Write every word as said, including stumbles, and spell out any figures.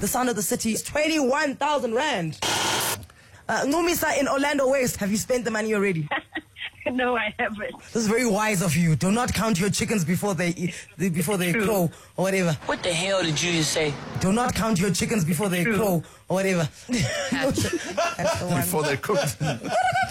the sound of the city is twenty-one thousand rand. Uh, Numisa in Orlando West, have you spent the money already? No, I haven't. This is very wise of you. Do not count your chickens before they before they True. crow or whatever. What the hell did you just say? Do not count your chickens before they True. crow or whatever. That's the one. Before they're cooked.